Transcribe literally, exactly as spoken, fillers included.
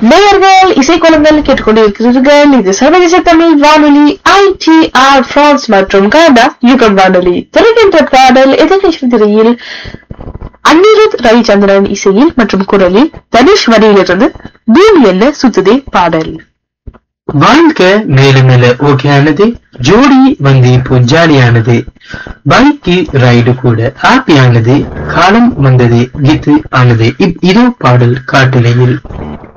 நேயர்கள் இசைக்குளங்கள் கேட்டுக்கொண்டிருக்கிறீர்கள். இது சர்வதேச தமிழ் வானொலி ஐ டி ஆர் பிரான்ஸ் மற்றும் கனடா யுகம் வானொலி. திரைக்கின்ற பாடல் எதிர்கட்சி திரையில் அனிருத் ரவிச்சந்திரன் இசையில் மற்றும் குரலில் தனுஷ் வரியிலிருந்து பூமி என்ன சுத்துதே பாடல். வாழ்க்கை மேல மேல ஓகேயானது, ஜோடி வந்து இப்போ ஜாலியானது, பைக்கு ரைடு கூட ஹாப்பியானது, காலம் வந்தது கீத்து ஆனது. இதோ பாடல் காட்டுலையில்.